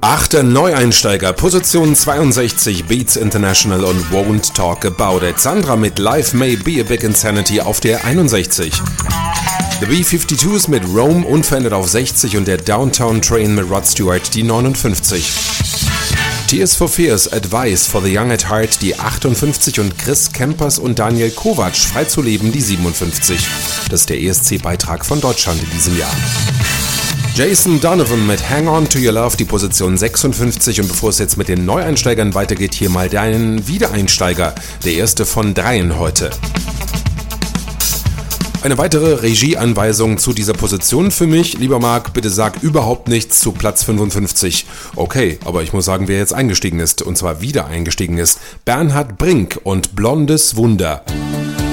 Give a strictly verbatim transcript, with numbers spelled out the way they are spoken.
Achter Neueinsteiger, Position zweiundsechzig, Beats International und Won't Talk About It. Sandra mit Life May Be a Big Insanity auf der einundsechzig. The B zweiundfünfzig mit Rome unverändert auf sechzig und der Downtown Train mit Rod Stewart die neunundfünfzig. Tears for Fears, Advice for the Young at Heart die achtundfünfzig und Chris Kempers und Daniel Kovac, Frei zu leben die siebenundfünfzig. Das ist der E S C-Beitrag von Deutschland in diesem Jahr. Jason Donovan mit Hang On To Your Love, die Position sechsundfünfzig, und bevor es jetzt mit den Neueinsteigern weitergeht, hier mal dein Wiedereinsteiger, der erste von dreien heute. Eine weitere Regieanweisung zu dieser Position für mich. Lieber Marc, bitte sag überhaupt nichts zu Platz fünfundfünfzig. Okay, aber ich muss sagen, wer jetzt eingestiegen ist, und zwar wieder eingestiegen ist. Bernhard Brink und Blondes Wunder.